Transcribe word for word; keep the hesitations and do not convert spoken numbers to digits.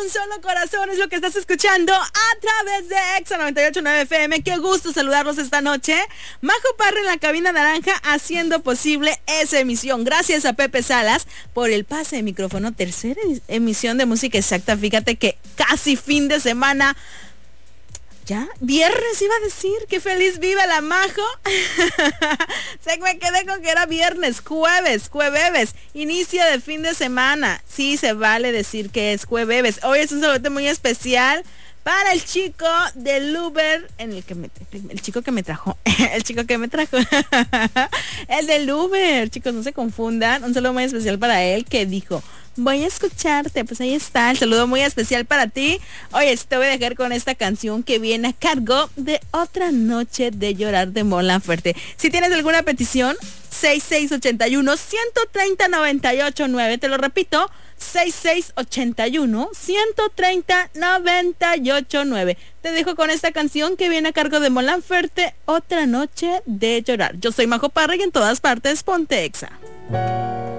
un solo corazón es lo que estás escuchando a través de Exa noventa y ocho punto nueve F M. Qué gusto saludarlos esta noche. Majo Parra en la cabina naranja haciendo posible esa emisión. Gracias a Pepe Salas por el pase de micrófono. Tercera emisión de Música Exacta. Fíjate que casi fin de semana. Ya, viernes iba a decir, qué feliz vive la Majo. Se me quedé con que era viernes, jueves, jueves, inicio de fin de semana. Sí, se vale decir que es jueves. Hoy es un saludo muy especial para el chico del Uber, en el que me, el chico que me trajo, el chico que me trajo, el del Uber, chicos, no se confundan. Un saludo muy especial para él que dijo: voy a escucharte. Pues ahí está, el saludo muy especial para ti. Oye, te voy a dejar con esta canción que viene a cargo de Otra Noche de Llorar de Mon Laferte. Si tienes alguna petición, seis seis ocho uno, uno tres cero, nueve ocho nueve. Te lo repito, seis seis ocho uno, uno tres cero, nueve ocho nueve. Te dejo con esta canción que viene a cargo de Mon Laferte, Otra Noche de Llorar. Yo soy Majo Parra y en todas partes ponte Exa.